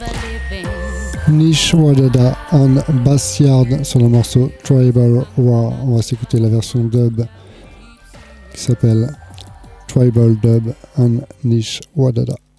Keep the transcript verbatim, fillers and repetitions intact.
Niche Wadada en bass yard sur le morceau Tribal War. On va s'écouter la version dub qui s'appelle Tribal Dub en Niche Wadada.